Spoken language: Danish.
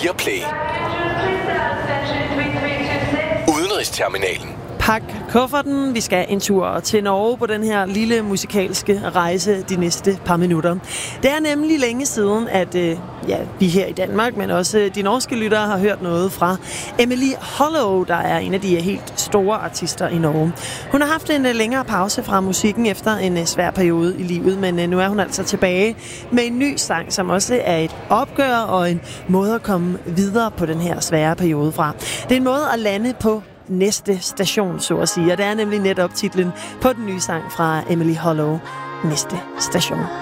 Viaplay. Udenrigsterminalen. Pak kufferten. Vi skal en tur til Norge på den her lille musikalske rejse de næste par minutter. Det er nemlig længe siden, at vi her i Danmark, men også de norske lyttere har hørt noget fra Emily Hollow, der er en af de helt store artister i Norge. Hun har haft en længere pause fra musikken efter en svær periode i livet, men nu er hun altså tilbage med en ny sang, som også er et opgør og en måde at komme videre på den her svære periode fra. Det er en måde at lande på næste station, så at sige. Og det er nemlig netop titlen på den nye sang fra Emily Hollow, Næste Station.